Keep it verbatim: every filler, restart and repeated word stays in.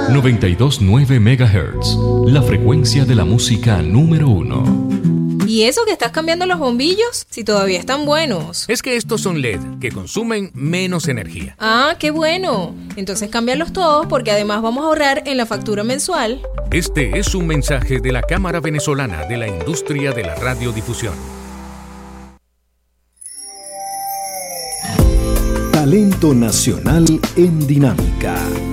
noventa y dos punto nueve megahertz, la frecuencia de la música número uno. ¿Y eso que estás cambiando los bombillos? Si todavía están buenos. Es que estos son L E D, que consumen menos energía. Ah, qué bueno. Entonces cámbialos todos porque además vamos a ahorrar en la factura mensual. Este es un mensaje de la Cámara Venezolana de la Industria de la Radiodifusión. Talento nacional en Dinámica.